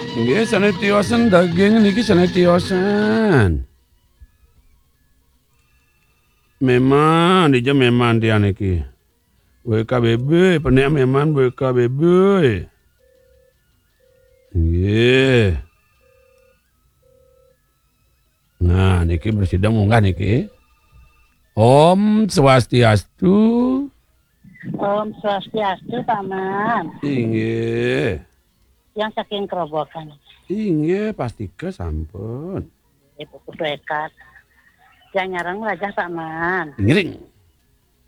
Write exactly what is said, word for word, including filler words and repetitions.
Nggih sanetiosan daging niki sanetiosan. Memang dija memang dia niki. W K B B penek memang W K B B. Nggih. Nah niki bersidang munggah niki. Om Swastiastu. Om Swastiastu Paman. Inggih. Yang saking kerobokan. Inggih pastike sampun. Ibu kudu ekat. Yang nyarang wajah Paman. Ngiring.